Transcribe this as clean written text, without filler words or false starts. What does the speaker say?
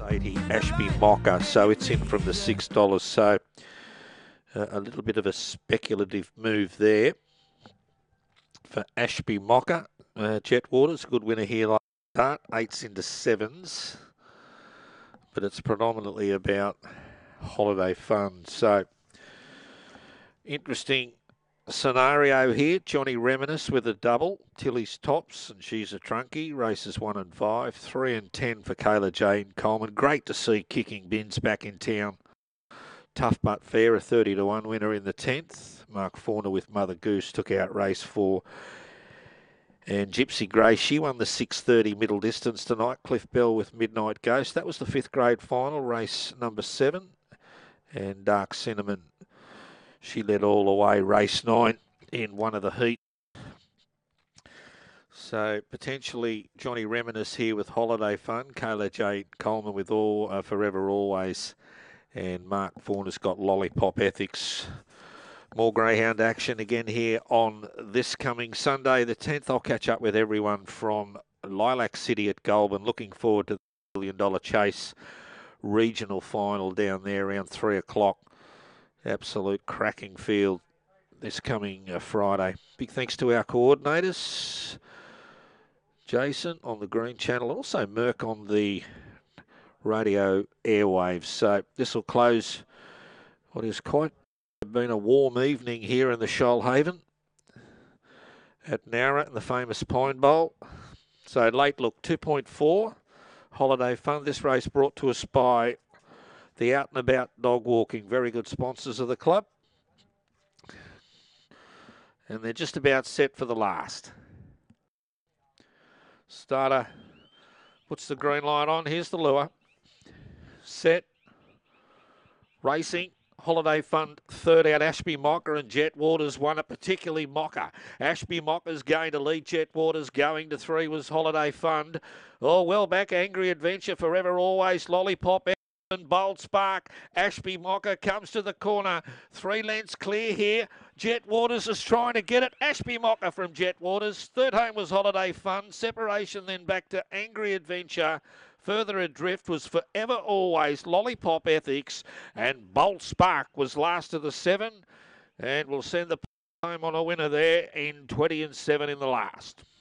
$1.80 Ashby Mocha, so it's in from the $6. So a little bit of a speculative move there for Ashby Mocha. Jetwater's a good winner here like that. 8s into 7s, but it's predominantly about Holiday Fund. So interesting scenario here. Johnny Reminisce with a double. Tilly's tops, and she's a trunkie. Races 1 and 5. 3 and 10 for Kayla Jane Coleman. Great to see Kicking Bins back in town. Tough but fair, a 30-1 winner in the 10th. Mark Fauna with Mother Goose took out race 4. And Gypsy Grey, she won the 6:30 middle distance tonight. Cliff Bell with Midnight Ghost. That was the 5th grade final, race number 7. And Dark Cinnamon, she led all the way, race 9 in one of the heats. So potentially Johnny Reminisce here with Holiday Fun. Kayla J. Coleman with all Forever Always. And Mark Fauna's got Lollipop Ethics. More greyhound action again here on this coming Sunday the 10th. I'll catch up with everyone from Lilac City at Goulburn. Looking forward to the $1 million chase regional final down there around 3 o'clock. Absolute cracking field this coming Friday. Big thanks to our coordinators, Jason on the Green Channel, also Merck on the radio airwaves. So this will close what is quite been a warm evening here in the Shoalhaven at Nowra in the famous Pine Bowl. So late look 2.4 Holiday Fun. This race brought to us by the Out and About Dog Walking, very good sponsors of the club. And they're just about set for the last. Starter puts the green light on. Here's the lure. Set. Racing. Holiday Fund third out. Ashby Mocha and Jetwaters won it, particularly Mocha. Ashby Mocha's going to lead. Jetwaters going to 3 was Holiday Fund. Oh, well back. Angry Adventure, Forever Always, Lollipop, and Bold Spark. Ashby Mocha comes to the corner. 3 lengths clear here. Jetwaters is trying to get it. Ashby Mocha from Jetwaters. Third home was Holiday Fun. Separation then back to Angry Adventure. Further adrift was Forever Always, Lollipop Ethics, and Bolt Spark was last of the 7. And we'll send the home on a winner there in 20 and 7 in the last.